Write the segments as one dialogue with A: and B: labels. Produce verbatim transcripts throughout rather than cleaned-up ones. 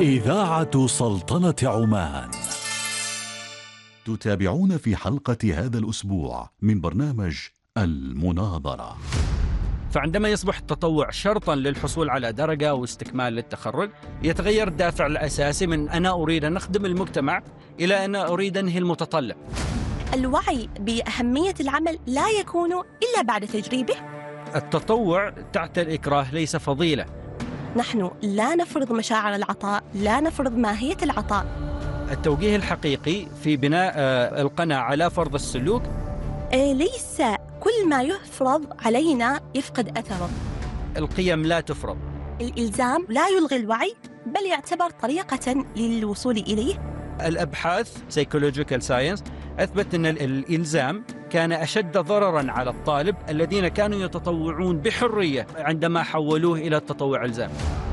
A: إذاعة سلطنة عمان. تتابعون في حلقة هذا الأسبوع من برنامج المناظرة.
B: فعندما يصبح التطوع شرطا للحصول على درجة أو استكمال للتخرج، يتغير الدافع الأساسي من أنا أريد أن أخدم المجتمع إلى أنا أريد أنهي المتطلب.
C: الوعي بأهمية العمل لا يكون إلا بعد تجريبه.
B: التطوع تحت الإكراه ليس فضيلة.
C: نحن لا نفرض مشاعر العطاء، لا نفرض ماهية العطاء.
B: التوجيه الحقيقي في بناء القناعة على فرض السلوك.
C: ليس كل ما يفرض علينا يفقد أثره.
B: القيم لا تفرض.
C: الإلزام لا يلغي الوعي، بل يعتبر طريقة للوصول إليه.
B: الأبحاث psychological science أثبت أن الإلزام كان أشد ضرراً على الطالب الذين كانوا يتطوعون بحرية عندما حولوه إلى التطوع إلزام.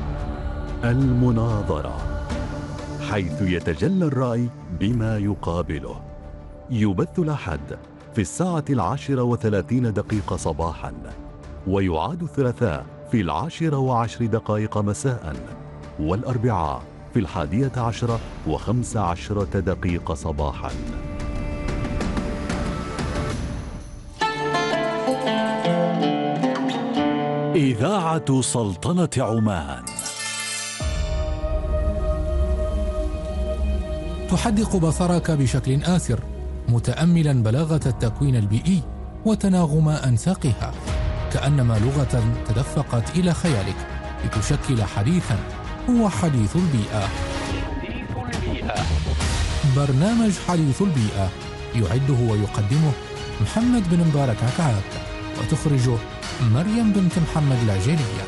A: المناظرة، حيث يتجلى الرأي بما يقابله. يبث الأحد في الساعة العاشرة وثلاثين دقيقة صباحاً، ويعاد الثلاثاء في العاشرة وعشر دقائق مساءً، والأربعاء في الحادية عشرة وخمس عشرة دقيقة صباحاً. إذاعة سلطنة عمان
D: تحدق بصرك بشكل آسر، متأملا بلاغة التكوين البيئي وتناغم أنساقها، كأنما لغة تدفقت إلى خيالك لتشكل حديثا هو حديث البيئة. برنامج حديث البيئة يعده ويقدمه محمد بن مبارك عكعاك، وتخرجه مريم بنت محمد العجيلية.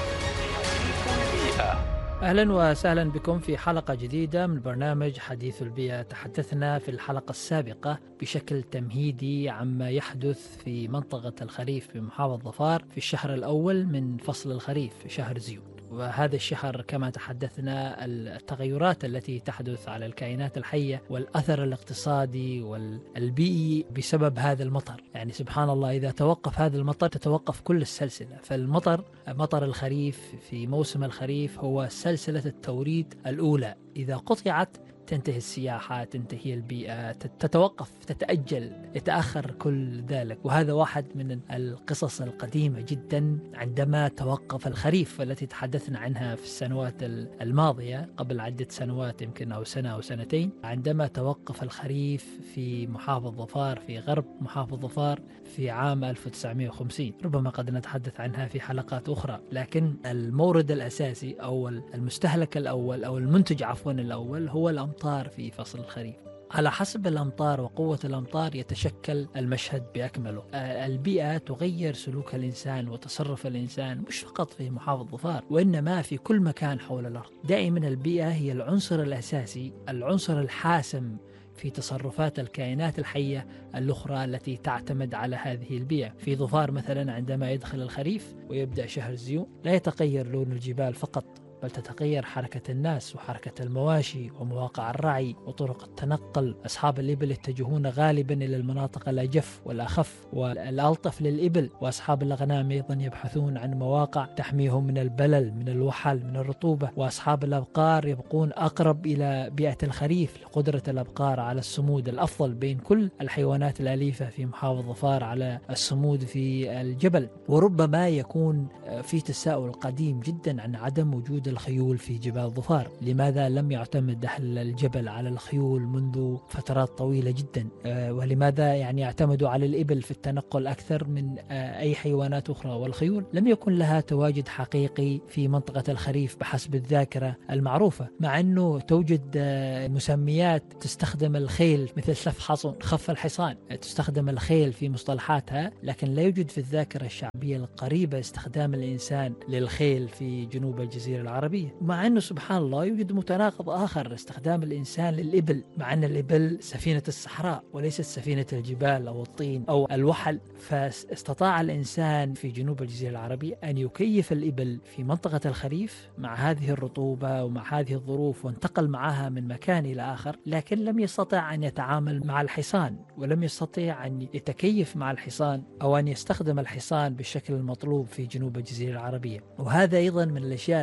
E: أهلا وسهلا بكم في حلقة جديدة من برنامج حديث البيئة. تحدثنا في الحلقة السابقة بشكل تمهيدي عما يحدث في منطقة الخريف في محافظة ظفار في الشهر الأول من فصل الخريف في شهر زيون. وهذا الشهر كما تحدثنا التغيرات التي تحدث على الكائنات الحية والأثر الاقتصادي والبيئي بسبب هذا المطر. يعني سبحان الله، إذا توقف هذا المطر تتوقف كل السلسلة. فالمطر مطر الخريف في موسم الخريف هو سلسلة التوريد الأولى، إذا قطعت تنتهي السياحة، تنتهي البيئة، تتوقف، تتأجل، يتأخر كل ذلك. وهذا واحد من القصص القديمة جدا عندما توقف الخريف التي تحدثنا عنها في السنوات الماضية قبل عدة سنوات يمكن أو سنة أو سنتين، عندما توقف الخريف في محافظة ظفار في غرب محافظة ظفار في عام ألف وتسعمائة وخمسين. ربما قد نتحدث عنها في حلقات أخرى، لكن المورد الأساسي أو المستهلك الأول أو المنتج عفوا الأول هو الأمطار في فصل الخريف. على حسب الأمطار وقوة الأمطار يتشكل المشهد بأكمله. البيئة تغير سلوك الإنسان وتصرف الإنسان مش فقط في محافظة ظفار، وإنما في كل مكان حول الأرض. دائما البيئة هي العنصر الأساسي، العنصر الحاسم في تصرفات الكائنات الحية الأخرى التي تعتمد على هذه البيئة. في ظفار مثلا عندما يدخل الخريف ويبدأ شهر زيون لا يتغير لون الجبال فقط، بل تتغير حركة الناس وحركة المواشي ومواقع الرعي وطرق التنقل. أصحاب الإبل يتجهون غالبا إلى المناطق الأجف والأخف والألطف للإبل، وأصحاب الأغنام أيضا يبحثون عن مواقع تحميهم من البلل، من الوحل، من الرطوبة. وأصحاب الأبقار يبقون أقرب إلى بيئة الخريف لقدرة الأبقار على الصمود الأفضل بين كل الحيوانات الأليفة في محافظة ظفار على الصمود في الجبل. وربما يكون في تساؤل قديم جدا عن عدم وجود الخيول في جبال ظفار. لماذا لم يعتمد أهل الجبل على الخيول منذ فترات طويلة جدا؟ ولماذا يعني يعتمدوا على الإبل في التنقل أكثر من أي حيوانات أخرى؟ والخيول لم يكن لها تواجد حقيقي في منطقة الخريف بحسب الذاكرة المعروفة، مع أنه توجد مسميات تستخدم الخيل مثل سف حصن، خف الحصان، تستخدم الخيل في مصطلحاتها، لكن لا يوجد في الذاكرة الشعبية القريبة استخدام الإنسان للخيل في جنوب الجزيرة العربية. مع أنه سبحان الله يوجد متناقض آخر، استخدام الإنسان للإبل، مع أن الإبل سفينة الصحراء وليست سفينة الجبال أو الطين أو الوحل. فاستطاع الإنسان في جنوب الجزيرة العربية أن يكيف الإبل في منطقة الخريف مع هذه الرطوبة ومع هذه الظروف، وانتقل معها من مكان إلى آخر، لكن لم يستطع أن يتعامل مع الحصان، ولم يستطيع أن يتكيف مع الحصان أو أن يستخدم الحصان بالشكل المطلوب في جنوب الجزيرة العربية. وهذا أيضا من الأشياء العجيبة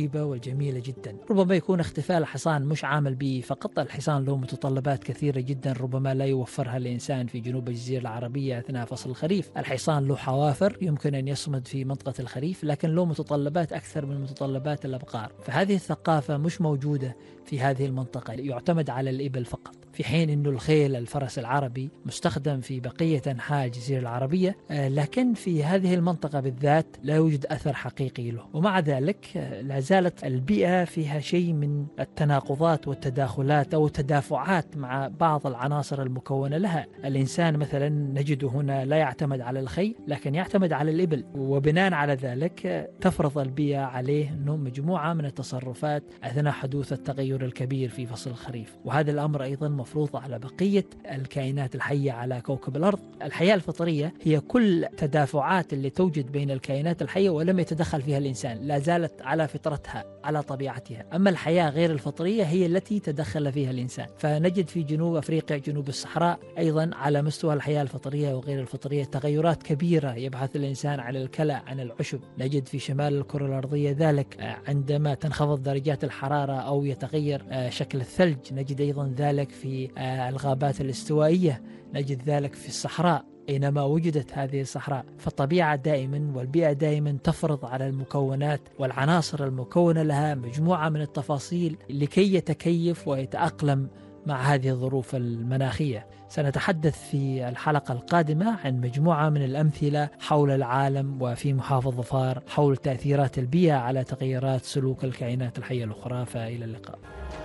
E: العجيبة والجميلة جدا. ربما يكون اختفاء الحصان مش عامل بي فقط، الحصان له متطلبات كثيرة جدا ربما لا يوفرها الإنسان في جنوب الجزيرة العربية أثناء فصل الخريف. الحصان له حوافر يمكن أن يصمد في منطقة الخريف، لكن له متطلبات أكثر من متطلبات الأبقار، فهذه الثقافة مش موجودة في هذه المنطقة، يعتمد على الإبل فقط، في حين أنه الخيل الفرس العربي مستخدم في بقية أنحاء الجزيرة العربية، لكن في هذه المنطقة بالذات لا يوجد أثر حقيقي له. ومع ذلك لا زالت البيئة فيها شيء من التناقضات والتداخلات أو التدافعات مع بعض العناصر المكونة لها. الإنسان مثلا نجده هنا لا يعتمد على الخيل لكن يعتمد على الإبل، وبناء على ذلك تفرض البيئة عليه أنه مجموعة من التصرفات أثناء حدوث التغير الكبير في فصل الخريف. وهذا الأمر أيضا مفروض على بقية الكائنات الحية على كوكب الأرض. الحياة الفطرية هي كل تدافعات اللي توجد بين الكائنات الحية ولم يتدخل فيها الإنسان، لا زالت على فطرتها على طبيعتها. أما الحياة غير الفطرية هي التي تدخل فيها الإنسان. فنجد في جنوب أفريقيا جنوب الصحراء أيضا على مستوى الحياة الفطرية وغير الفطرية تغيرات كبيرة يبحث الإنسان عن الكلى عن العشب. نجد في شمال الكرة الأرضية ذلك عندما تنخفض درجات الحرارة أو يتغير شكل الثلج. نجد أيضا ذلك في الغابات الاستوائية، نجد ذلك في الصحراء أينما وجدت هذه الصحراء. فالطبيعة دائما والبيئة دائما تفرض على المكونات والعناصر المكونة لها مجموعة من التفاصيل لكي يتكيف ويتأقلم مع هذه الظروف المناخية. سنتحدث في الحلقة القادمة عن مجموعة من الأمثلة حول العالم وفي محافظة ظفار حول تأثيرات البيئة على تغيرات سلوك الكائنات الحية الأخرى. فإلى اللقاء.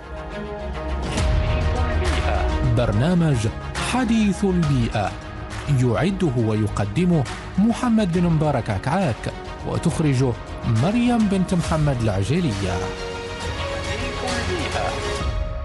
D: برنامج حديث البيئة يعده ويقدمه محمد بن مبارك عكعاك، وتخرجه مريم بنت محمد العجيلية.